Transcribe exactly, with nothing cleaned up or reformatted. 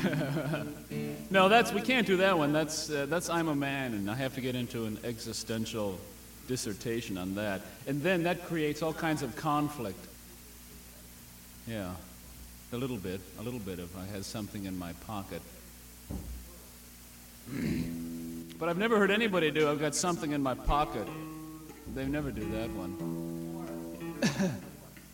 No, that's we can't do that one. That's uh, that's I'm a man, and I have to get into an existential dissertation on that, and then that creates all kinds of conflict. Yeah, a little bit, a little bit. If I had something in my pocket, but I've never heard anybody do. I've got something in my pocket. They never do that one.